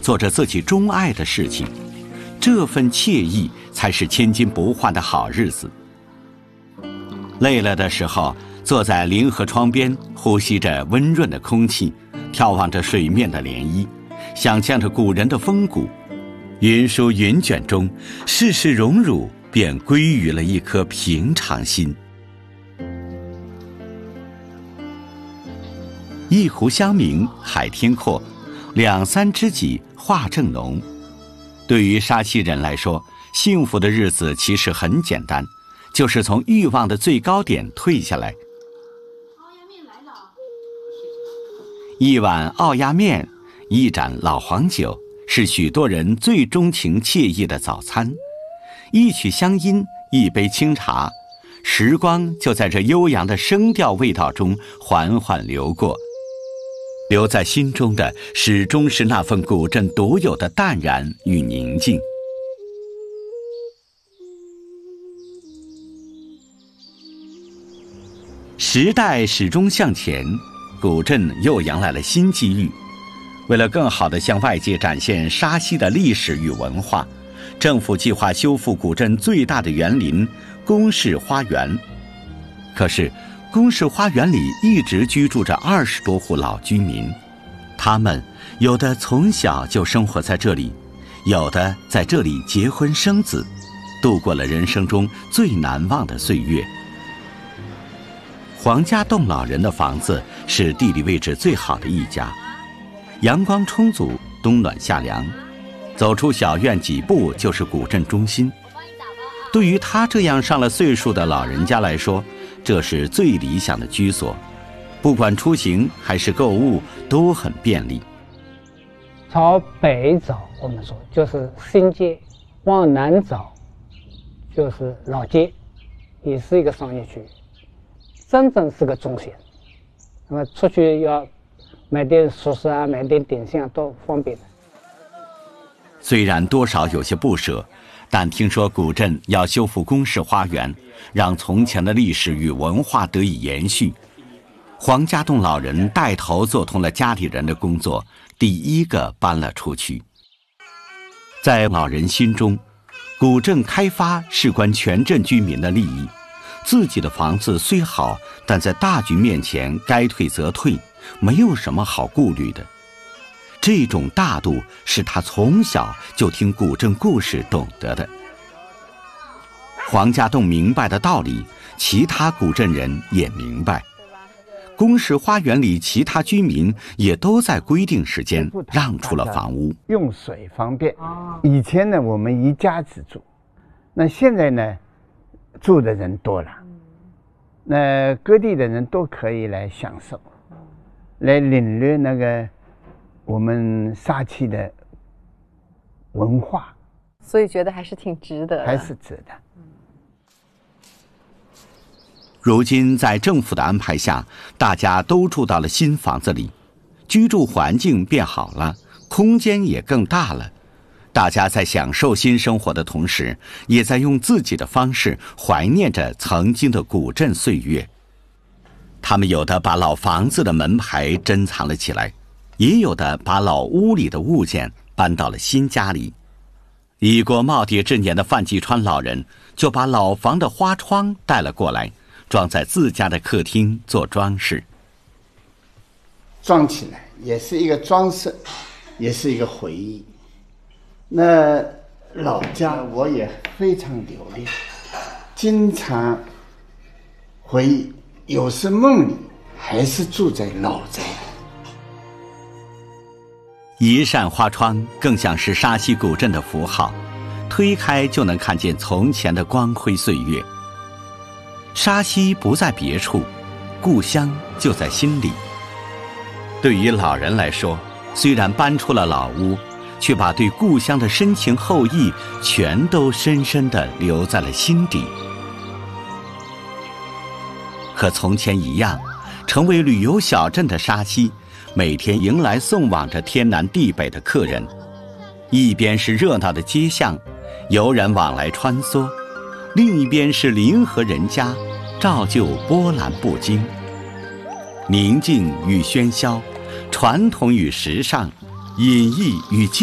做着自己钟爱的事情，这份惬意才是千金不换的好日子。累了的时候，坐在临河窗边，呼吸着温润的空气，眺望着水面的涟漪，想象着古人的风骨，云舒云卷中，世事荣辱便归于了一颗平常心。一湖乡明海天阔，两三知己话正浓。对于沙溪人来说，幸福的日子其实很简单，就是从欲望的最高点退下来。一碗奥鸭面，一盏老黄酒，是许多人最钟情惬意的早餐。一曲乡音，一杯清茶，时光就在这悠扬的声调味道中缓缓流过。留在心中的始终是那份古镇独有的淡然与宁静。时代始终向前，古镇又迎来了新机遇。为了更好地向外界展现沙溪的历史与文化，政府计划修复古镇最大的园林宫室花园。可是宫室花园里一直居住着20多户老居民，他们有的从小就生活在这里，有的在这里结婚生子，度过了人生中最难忘的岁月。黄家洞老人的房子是地理位置最好的一家，阳光充足，冬暖夏凉，走出小院几步就是古镇中心。对于他这样上了岁数的老人家来说，这是最理想的居所，不管出行还是购物都很便利。 朝北走，我们说就是新街，往南走就是老街，也是一个商业区，真正是个中心。那么出去要买点熟食啊，买点点心啊，都方便的。 虽然多少有些不舍，但听说古镇要修复宫室花园，让从前的历史与文化得以延续，黄家洞老人带头做通了家里人的工作，第一个搬了出去。在老人心中，古镇开发事关全镇居民的利益，自己的房子虽好，但在大局面前该退则退，没有什么好顾虑的。这种大度是他从小就听古镇故事懂得的。黄家洞明白的道理，其他古镇人也明白。宫室花园里其他居民也都在规定时间让出了房屋， 用水方便。以前呢，我们一家子住，那现在呢，住的人多了，那各地的人都可以来享受，来领略那个我们沙溪的文化， 所以觉得还是挺值得的， 还是值得。 如今在政府的安排下，大家都住到了新房子里，居住环境变好了，空间也更大了。大家在享受新生活的同时，也在用自己的方式怀念着曾经的古镇岁月。他们有的把老房子的门牌珍藏了起来，也有的把老屋里的物件搬到了新家里。已过耄耋之年的范继川老人就把老房的花窗带了过来，装在自家的客厅做装饰。 装起来也是一个装饰，也是一个回忆。那老家我也非常留恋，经常回忆，有时梦里还是住在老宅。 一扇花窗更像是沙溪古镇的符号，推开就能看见从前的光辉岁月。沙溪不在别处，故乡就在心里。对于老人来说，虽然搬出了老屋，却把对故乡的深情厚谊全都深深地留在了心底。和从前一样，成为旅游小镇的沙溪，每天迎来送往着天南地北的客人。一边是热闹的街巷，游人往来穿梭，另一边是临河人家，照旧波澜不惊。宁静与喧嚣，传统与时尚，隐逸与